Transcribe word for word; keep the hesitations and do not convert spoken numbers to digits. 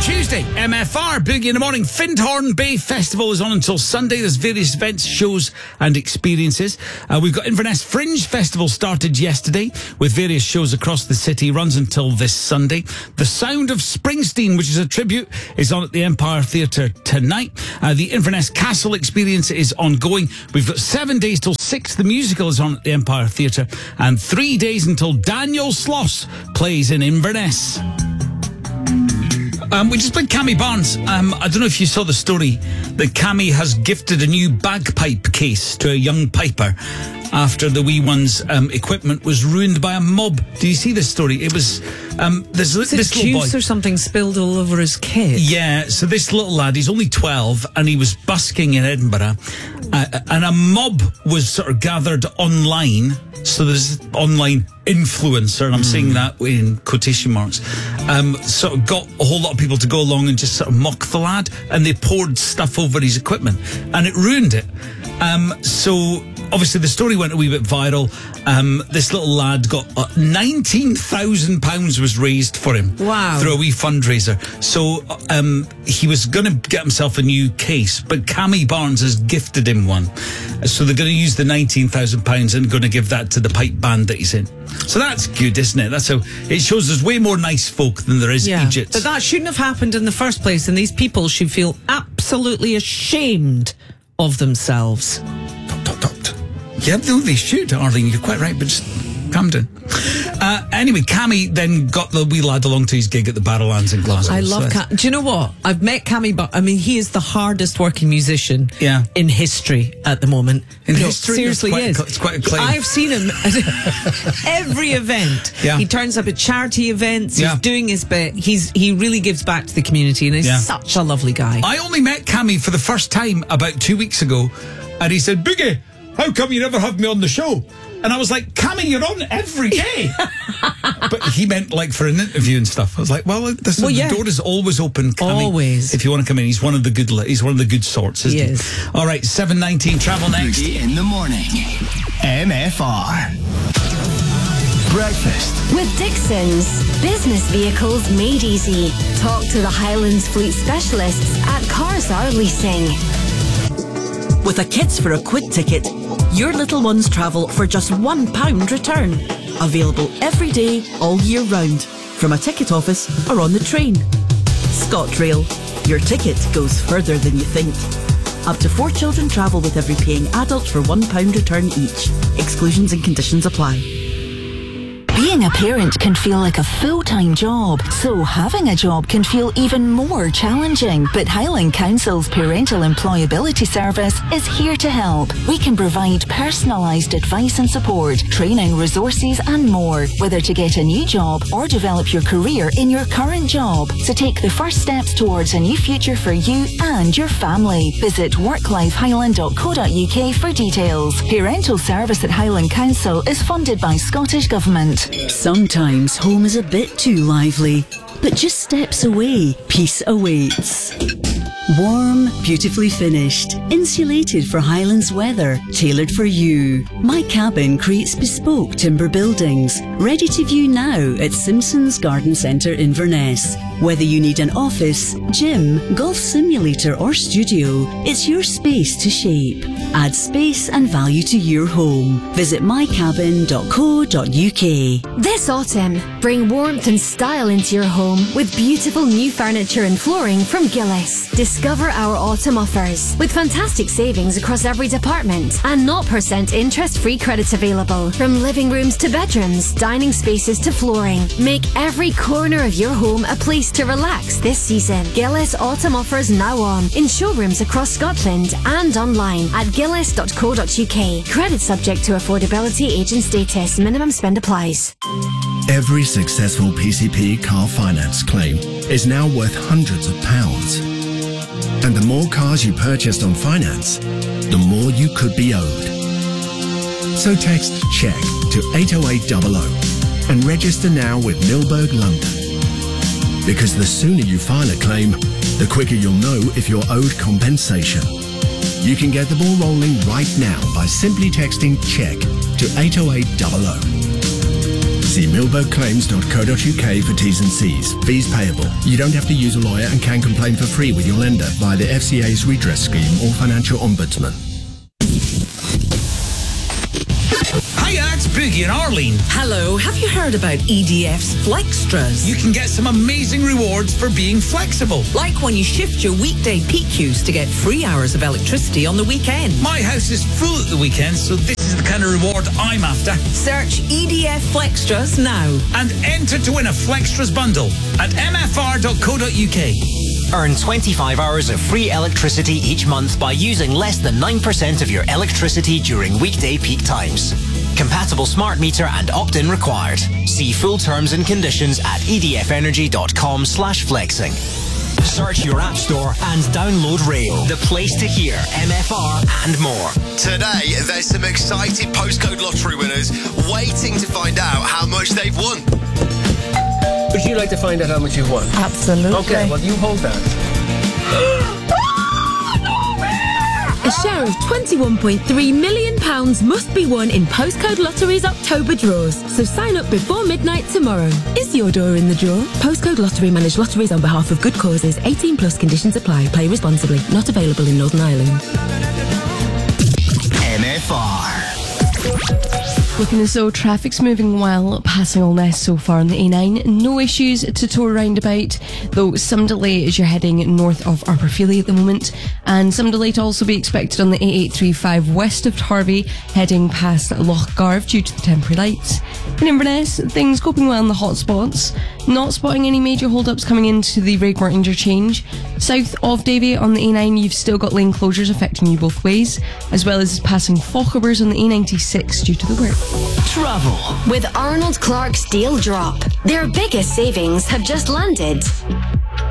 Tuesday, M F R, Boogie in the Morning. Findhorn Bay Festival is on until Sunday. There's various events, shows and experiences. Uh, we've got Inverness Fringe Festival started yesterday with various shows across the city. Runs until this Sunday. The Sound of Springsteen, which is a tribute, is on at the Empire Theatre tonight. Uh, the Inverness Castle experience is ongoing. We've got seven days till six. The musical is on at the Empire Theatre. And three days until Daniel Sloss plays in Inverness. Um, we just played Cammy Barnes. Um, I don't know if you saw the story that Cammy has gifted a new bagpipe case to a young piper after the wee one's um, equipment was ruined by a mob. Do you see this story? It was um, this, was this it little juice boy. or something spilled all over his kit? Yeah, so this little lad, he's only twelve, and he was busking in Edinburgh, uh, and a mob was sort of gathered online. So there's this online influencer, and I'm mm. saying that in quotation marks, um, sort of got a whole lot of people to go along and just sort of mock the lad, and they poured stuff over his equipment, and it ruined it. Um, so obviously the story went a wee bit viral. Um, this little lad got uh, nineteen thousand pounds was raised for him. Wow. Through a wee fundraiser. So um, he was going to get himself a new case, but Cammy Barnes has gifted him one. So they're going to use the nineteen thousand pounds and going to give that to the pipe band that he's in. So that's good, isn't it? That's how it shows there's way more nice folk than there is yeah, idiots. But that shouldn't have happened in the first place, and these people should feel absolutely ashamed of themselves. Tut, tut, tut. Yeah, no, they should, Arlene. You're quite right, but just calm down. Uh, anyway, Cammy then got the wee lad along to his gig at the Barrowlands in Glasgow. I love so Cam. Do you know what? I've met Cammy, but I mean, he is the hardest working musician yeah. in history at the moment. In no, history? Seriously, quite, he is. It's quite a claim. I've seen him at every event. Yeah. He turns up at charity events. Yeah. He's doing his bit. He's He really gives back to the community, and he's yeah. such a lovely guy. I only met Cammy for the first time about two weeks ago, and he said, "Boogie, how come you never have me on the show?" And I was like, "Cammy, you're on every day." But he meant like for an interview and stuff. I was like, "Well, this, well the yeah. door is always open, Cammy. Always. If you want to come in, he's one of the good. He's one of the good sorts, isn't he? He is. All right, seven nineteen. Travel next. Boogie in the Morning. M F R. Breakfast with Dixon's. Business vehicles made easy. Talk to the Highlands Fleet specialists at Cars Are Leasing. With a Kids for a Quid ticket, your little ones travel for just one pound return. Available every day, all year round, from a ticket office or on the train. ScotRail. Your ticket goes further than you think. Up to four children travel with every paying adult for one pound return each. Exclusions and conditions apply. Being a parent can feel like a full-time job, so having a job can feel even more challenging. But Highland Council's Parental Employability Service is here to help. We can provide personalised advice and support, training, resources and more, whether to get a new job or develop your career in your current job. So take the first steps towards a new future for you and your family. Visit work life highland dot co dot U K for details. Parental service at Highland Council is funded by Scottish Government. Sometimes home is a bit too lively, but just steps away, peace awaits. Warm, beautifully finished, insulated for Highlands weather, tailored for you. My Cabin creates bespoke timber buildings, ready to view now at Simpson's Garden Centre Inverness. Whether you need an office, gym, golf simulator or studio, it's your space to shape. Add space and value to your home. Visit my cabin dot co dot U K. This autumn, bring warmth and style into your home with beautiful new furniture and flooring from Gillis. Discover our autumn offers with fantastic savings across every department and zero percent interest-free credit available. From living rooms to bedrooms, dining spaces to flooring. Make every corner of your home a place to relax this season. Gillis autumn offers now on in showrooms across Scotland and online at gillis dot co dot U K. Credit subject to affordability, agent status. Minimum spend applies. Every successful P C P car finance claim is now worth hundreds of pounds. And the more cars you purchased on finance, the more you could be owed. So text CHECK to eight oh eight hundred and register now with Milberg London. Because the sooner you file a claim, the quicker you'll know if you're owed compensation. You can get the ball rolling right now by simply texting CHECK to eight oh eight hundred. See milberg claims dot co dot uk for T's and C's. Fees payable. You don't have to use a lawyer and can complain for free with your lender via the F C A's redress scheme or financial ombudsman. Hiya, it's Boogie and Arlene. Hello, have you heard about E D F's Flextras? You can get some amazing rewards for being flexible. Like when you shift your weekday peak use to get free hours of electricity on the weekend. My house is full at the weekend, so this is the kind of reward I'm after. Search E D F Flextras now. And enter to win a Flextras bundle at m f r dot co dot u k. Earn twenty-five hours of free electricity each month by using less than nine percent of your electricity during weekday peak times. Compatible smart meter and opt-in required. See full terms and conditions at edfenergy.com slash flexing. Search your app store and download Rail, the place to hear M F R and more. Today, there's some exciting postcode lottery winners waiting to find out how much they've won. Would you like to find out how much you've won? Absolutely. Okay, well, you hold that. A share of twenty-one point three million pounds must be won in Postcode Lottery's October draws, so sign up before midnight tomorrow. Is your door in the draw? Postcode Lottery manage lotteries on behalf of good causes. eighteen plus conditions apply. Play responsibly. Not available in Northern Ireland. M F R. Looking as though traffic's moving well, passing Allness so far on the A nine. No issues to Tor roundabout, though some delay as you're heading north of Arborfeely at the moment. And some delay to also be expected on the A eight three five west of Tarvey, heading past Lochgarve due to the temporary lights. In Inverness, things coping well in the hot spots. Not spotting any major hold-ups coming into the Raigmore interchange. South of Davy on the A nine, you've still got lane closures affecting you both ways, as well as passing Fauchebers on the A ninety-six due to the work. Travel with Arnold Clark's Deal Drop. Their biggest savings have just landed.